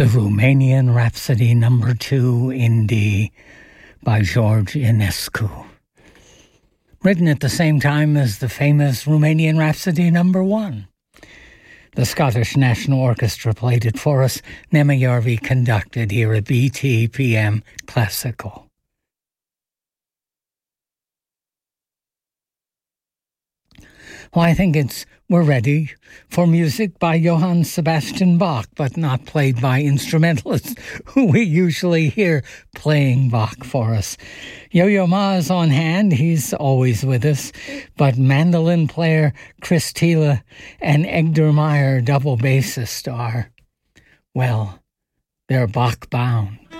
The Romanian Rhapsody No. 2 in D by George Enescu. Written at the same time as the famous Romanian Rhapsody No. 1. The Scottish National Orchestra played it for us. Nema Järvi conducted here at BTPM Classical. Well, I think we're ready for music by Johann Sebastian Bach, but not played by instrumentalists who we usually hear playing Bach for us. Yo-Yo Ma is on hand. He's always with us. But mandolin player Chris Thiele and Egdor Meyer, double bassist, they're Bach bound.